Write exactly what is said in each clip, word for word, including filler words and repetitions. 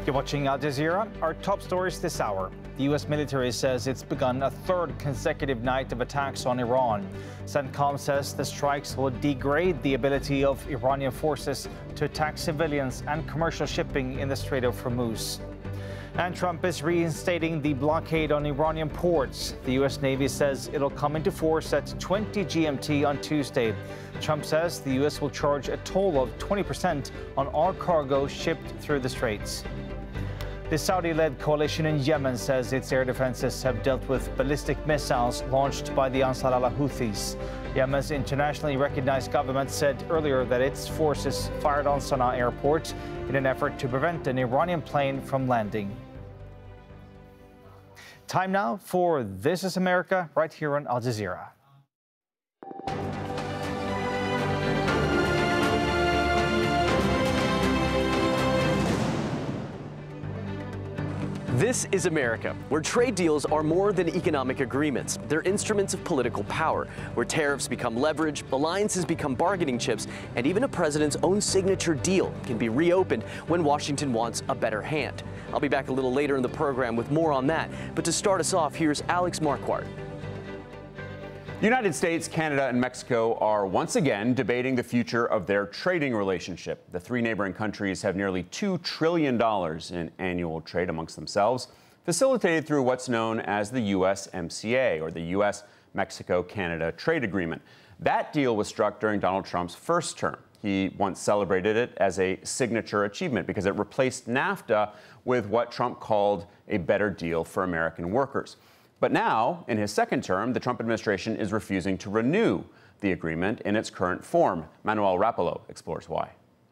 You're watching Al Jazeera. Our top stories this hour. The U S military says it's begun a third consecutive night of attacks on Iran. CENTCOM says the strikes will degrade the ability of Iranian forces to attack civilians and commercial shipping in the Strait of Hormuz. And Trump is reinstating the blockade on Iranian ports. The U S Navy says it'll come into force at twenty G M T on Tuesday. Trump says the U S will charge a toll of twenty percent on all cargo shipped through the straits. The Saudi-led coalition in Yemen says its air defenses have dealt with ballistic missiles launched by the Ansar Allah Houthis. Yemen's internationally recognized government said earlier that its forces fired on Sana'a airport in an effort to prevent an Iranian plane from landing. Time now for This is America, right here on Al Jazeera. This is America, where trade deals are more than economic agreements. They're instruments of political power, where tariffs become leverage, alliances become bargaining chips, and even a president's own signature deal can be reopened when Washington wants a better hand. I'll be back a little later in the program with more on that. But to start us off, here's Alex Marquardt. The United States, Canada, and Mexico are once again debating the future of their trading relationship. The three neighboring countries have nearly two trillion dollars in annual trade amongst themselves, facilitated through what's known as the U S M C A, or the U S Mexico Canada Trade Agreement. That deal was struck during Donald Trump's first term. He once celebrated it as a signature achievement because it replaced NAFTA with what Trump called a better deal for American workers. But now, in his second term, the Trump administration is refusing to renew the agreement in its current form. Manuel Rapallo explores why.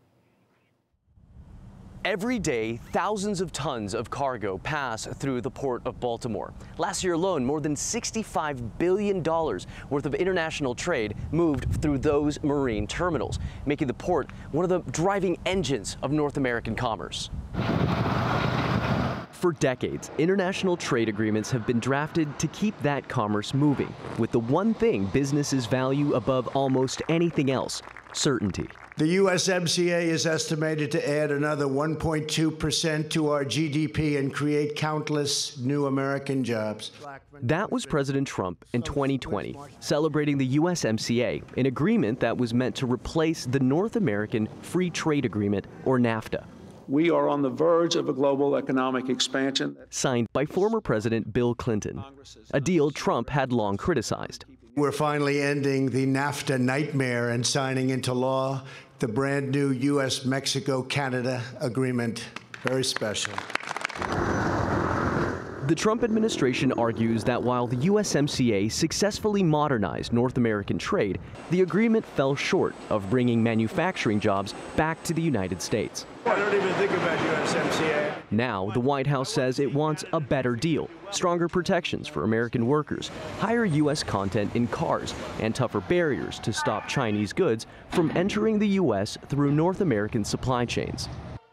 Every day, thousands of tons of cargo pass through the port of Baltimore. Last year alone, more than sixty-five billion dollars worth of international trade moved through those marine terminals, making the port one of the driving engines of North American commerce. For decades, international trade agreements have been drafted to keep that commerce moving, with the one thing businesses value above almost anything else: certainty. The U S M C A is estimated to add another one point two percent to our G D P and create countless new American jobs. That was President Trump in twenty twenty, celebrating the U S M C A, an agreement that was meant to replace the North American Free Trade Agreement, or NAFTA. We are on the verge of a global economic expansion. Signed by former President Bill Clinton, a deal Trump had long criticized. We're finally ending the NAFTA nightmare and signing into law the brand new U S Mexico Canada agreement. Very special. The Trump administration argues that while the U S M C A successfully modernized North American trade, the agreement fell short of bringing manufacturing jobs back to the United States. I don't even think about U S M C A. Now, the White House says it wants a better deal, stronger protections for American workers, higher U S content in cars, and tougher barriers to stop Chinese goods from entering the U S through North American supply chains.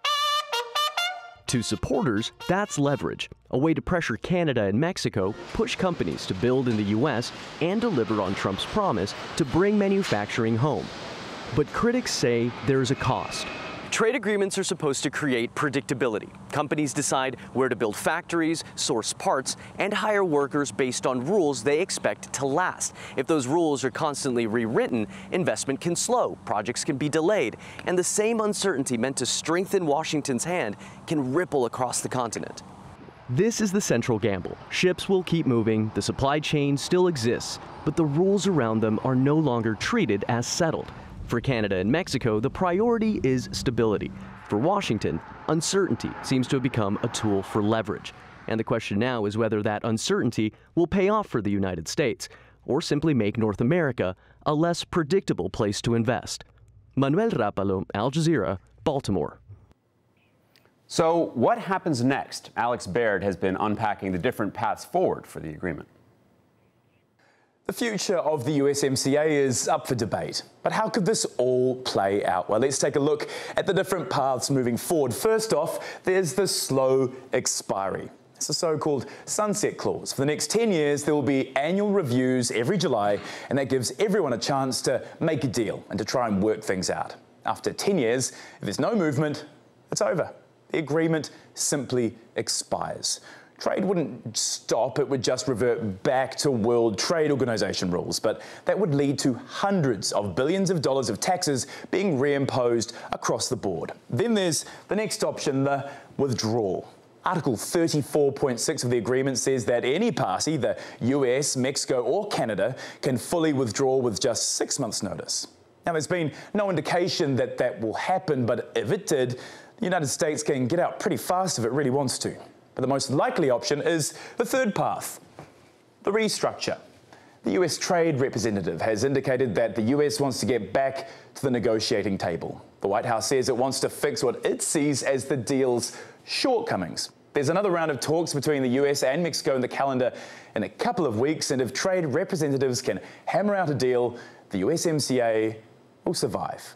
To supporters, that's leverage, a way to pressure Canada and Mexico, push companies to build in the U S, and deliver on Trump's promise to bring manufacturing home. But critics say there's a cost. Trade agreements are supposed to create predictability. Companies decide where to build factories, source parts, and hire workers based on rules they expect to last. If those rules are constantly rewritten, investment can slow, projects can be delayed, and the same uncertainty meant to strengthen Washington's hand can ripple across the continent. This is the central gamble. Ships will keep moving, the supply chain still exists, but the rules around them are no longer treated as settled. For Canada and Mexico, the priority is stability. For Washington, uncertainty seems to have become a tool for leverage. And the question now is whether that uncertainty will pay off for the United States, or simply make North America a less predictable place to invest. Manuel Rapallo, Al Jazeera, Baltimore. So what happens next? Alex Baird has been unpacking the different paths forward for the agreement. The future of the U S M C A is up for debate. But how could this all play out? Well, let's take a look at the different paths moving forward. First off, there's the slow expiry. It's a so-called sunset clause. For the next ten years, there will be annual reviews every July, and that gives everyone a chance to make a deal and to try and work things out. After ten years, if there's no movement, it's over. the agreement simply expires. Trade wouldn't stop, it would just revert back to World Trade Organization rules, but that would lead to hundreds of billions of dollars of taxes being reimposed across the board. Then there's the next option, the withdrawal. Article thirty-four point six of the agreement says that any party, the U S, Mexico or Canada, can fully withdraw with just six months' notice. Now, there's been no indication that that will happen, but if it did, the United States can get out pretty fast if it really wants to. But the most likely option is the third path, the restructure. The U S Trade Representative has indicated that the U S wants to get back to the negotiating table. The White House says it wants to fix what it sees as the deal's shortcomings. There's another round of talks between the U S and Mexico in the calendar in a couple of weeks, and if trade representatives can hammer out a deal, the U S M C A will survive.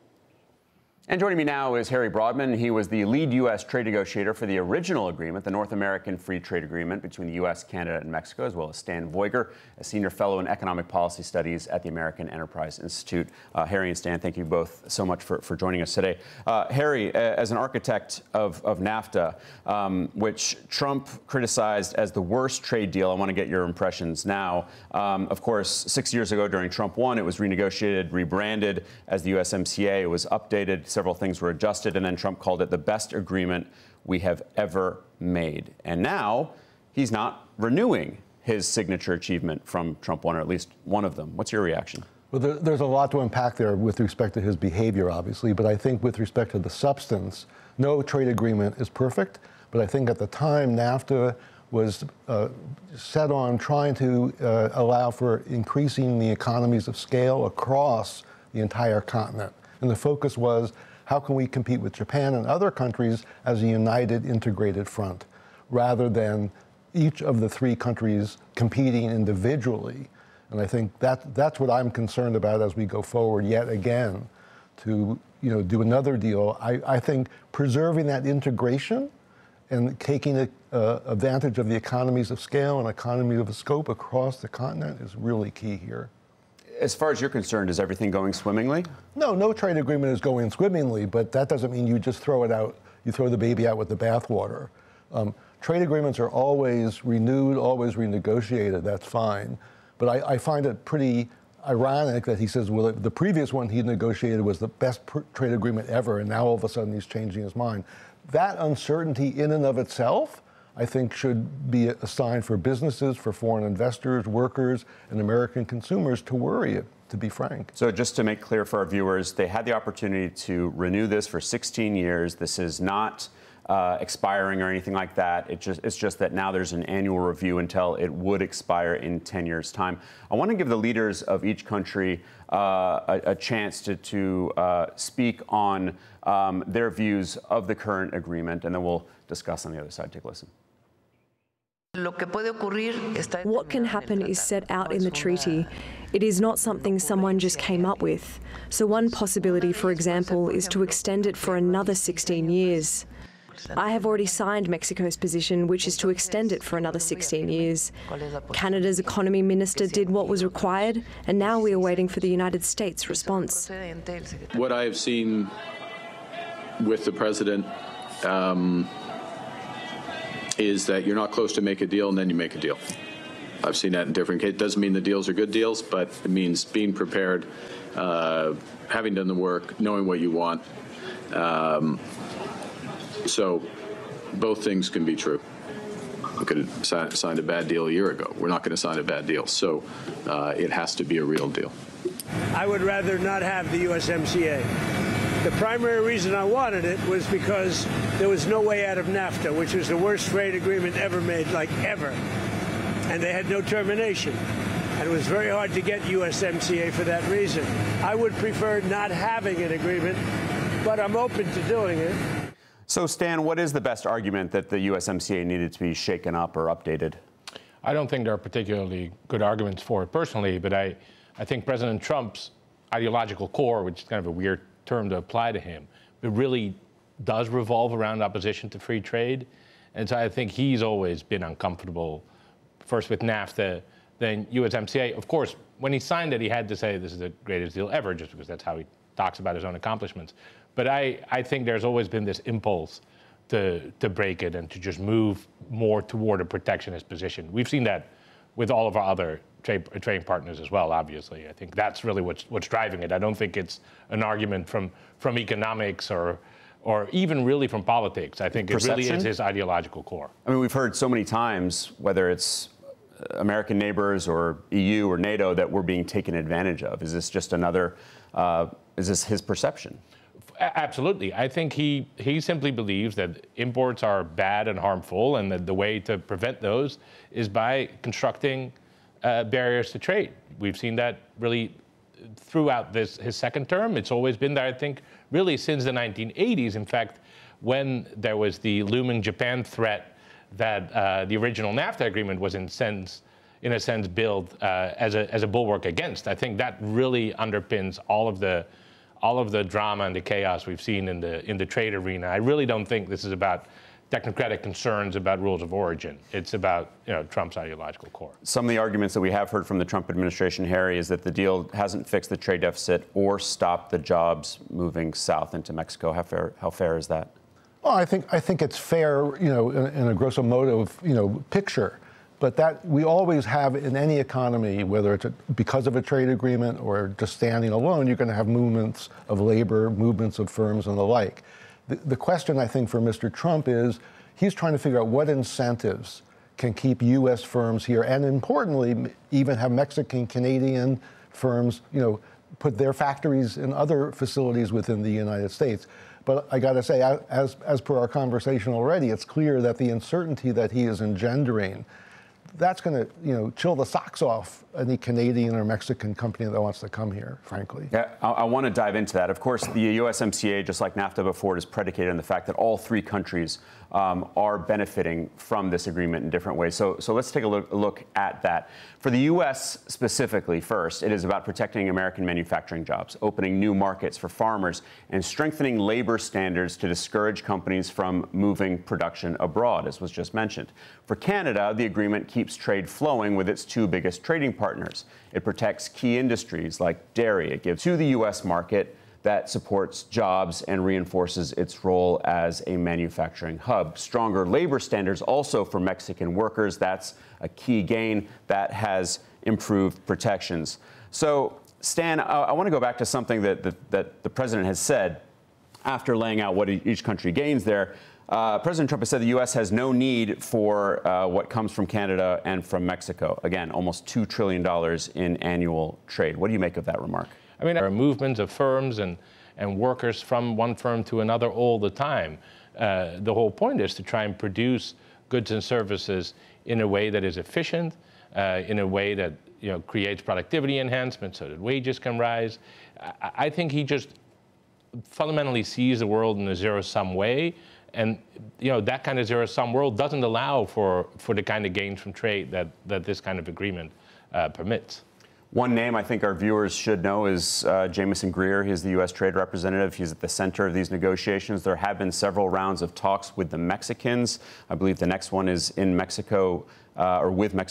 And joining me now is Harry Broadman. He was the lead U S trade negotiator for the original agreement, the North American Free Trade Agreement between the U S, Canada, and Mexico, as well as Stan Voiger, a senior fellow in economic policy studies at the American Enterprise Institute. Uh, Harry and Stan, thank you both so much for, for joining us today. Uh, Harry, as an architect of, of NAFTA, um, which Trump criticized as the worst trade deal, I want to get your impressions now. Um, of course, six years ago during Trump one, it was renegotiated, rebranded as the U S M C A. It was updated. Several things were adjusted, and then Trump called it the best agreement we have ever made. And now he's not renewing his signature achievement from Trump one, or at least one of them. What's your reaction? Well, there, there's a lot to unpack there with respect to his behavior, obviously, but I think with respect to the substance, no trade agreement is perfect, but I think at the time NAFTA was uh, set on trying to uh, allow for increasing the economies of scale across the entire continent. And the focus was, how can we compete with Japan and other countries as a united, integrated front, rather than each of the three countries competing individually? And I think that that's what I'm concerned about as we go forward yet again to, you know, do another deal. I, I think preserving that integration and taking a, uh, advantage of the economies of scale and economies of scope across the continent is really key here. As far as you're concerned, is everything going swimmingly? No, no trade agreement is going swimmingly, but that doesn't mean you just throw it out, you throw the baby out with the bathwater. Um, trade agreements are always renewed, always renegotiated, that's fine. But I, I find it pretty ironic that he says, well, the previous one he negotiated was the best trade agreement ever, and now all of a sudden he's changing his mind. That uncertainty in and of itself, I think, should be a sign for businesses, for foreign investors, workers, and American consumers to worry, to be frank. So just to make clear for our viewers, they had the opportunity to renew this for sixteen years. This is not uh, expiring or anything like that. It just, it's just that now there's an annual review until it would expire in ten years' time. I want to give the leaders of each country uh, a, a chance to, to uh, speak on um, their views of the current agreement, and then we'll discuss on the other side. Take a listen. What can happen is set out in the treaty. It is not something someone just came up with. So one possibility, for example, is to extend it for another sixteen years. I have already signed Mexico's position, which is to extend it for another sixteen years. Canada's economy minister did what was required, and now we are waiting for the United States' response. What I have seen with the president um, is that you're not close to make a deal and then you make a deal. I've seen that in different cases. It doesn't mean the deals are good deals, but it means being prepared, uh, having done the work, knowing what you want. Um, so both things can be true. We could have si- signed a bad deal a year ago. We're not going to sign a bad deal. So uh, it has to be a real deal. I would rather not have the U S M C A. The primary reason I wanted it was because there was no way out of NAFTA, which was the worst trade agreement ever made, like ever. And they had no termination. And it was very hard to get U S M C A for that reason. I would prefer not having an agreement, but I'm open to doing it. So, Stan, what is the best argument that the U S M C A needed to be shaken up or updated? I don't think there are particularly good arguments for it personally, but I, I think President Trump's ideological core, which is kind of a weird term to apply to him, it really does revolve around opposition to free trade. And so I think he's always been uncomfortable, first with NAFTA, then U S M C A. Of course, when he signed it, he had to say this is the greatest deal ever, just because that's how he talks about his own accomplishments. But I, I think there's always been this impulse to, to break it and to just move more toward a protectionist position. We've seen that with all of our other trade, trading partners as well, obviously. I think that's really what's, what's driving it. I don't think it's an argument from, from economics or, or even really from politics. I think Perception? it really is his ideological core. I mean, we've heard so many times, whether it's American neighbors or E U or NATO, that we're being taken advantage of. Is this just another, uh, is this his perception? Absolutely. I think he, he simply believes that imports are bad and harmful, and that the way to prevent those is by constructing uh, barriers to trade. We've seen that really throughout this his second term. It's always been there, I think, really since the nineteen eighties. In fact, when there was the looming Japan threat that uh, the original NAFTA agreement was in sense, in a sense, built uh, as a as a bulwark against. I think that really underpins all of the all of the drama and the chaos we've seen in the in the trade arena. I really don't think this is about technocratic concerns about rules of origin. It's about, you know, Trump's ideological core. Some of the arguments that we have heard from the Trump administration, Harry, is that the deal hasn't fixed the trade deficit or stopped the jobs moving south into Mexico. How fair, how fair is that? Well, I think I think it's fair, you know, in, in a grosso modo, you know, picture. But that we always have in any economy, whether it's a, because of a trade agreement or just standing alone, you're going to have movements of labor, movements of firms, and the like. The, the question, I think, for Mister Trump is he's trying to figure out what incentives can keep U S firms here, and importantly, even have Mexican, Canadian firms, you know, put their factories in other facilities within the United States. But I got to say, as as per our conversation already, it's clear that the uncertainty that he is engendering, that's going to, you know, chill the socks off any Canadian or Mexican company that wants to come here, frankly. Yeah, I, I want to dive into that. Of course, the U S M C A, just like NAFTA before, is predicated on the fact that all three countries um, are benefiting from this agreement in different ways. So, so let's take a look, a look at that. For the U S specifically, first, it is about protecting American manufacturing jobs, opening new markets for farmers, and strengthening labor standards to discourage companies from moving production abroad, as was just mentioned. For Canada, the agreement keeps trade flowing with its two biggest trading partners. It protects key industries like dairy. It gives to the U S market that supports jobs and reinforces its role as a manufacturing hub. Stronger labor standards also for Mexican workers. That's a key gain that has improved protections. So, Stan, I, I want to go back to something that, that, that the president has said after laying out what each country gains there. Uh, President Trump has said the U S has no need for uh, what comes from Canada and from Mexico. Again, almost two trillion dollars in annual trade. What do you make of that remark? I mean, there are movements of firms and, and workers from one firm to another all the time. Uh, the whole point is to try and produce goods and services in a way that is efficient, uh, in a way that, you know, creates productivity enhancement so that wages can rise. I, I think he just fundamentally sees the world in a zero-sum way. And, you know, that kind of zero-sum world doesn't allow for, for the kind of gains from trade that, that this kind of agreement uh, permits. One name I think our viewers should know is uh, Jamieson Greer. He's the U S trade representative. He's at the center of these negotiations. There have been several rounds of talks with the Mexicans. I believe the next one is in Mexico, uh, or with Mexico.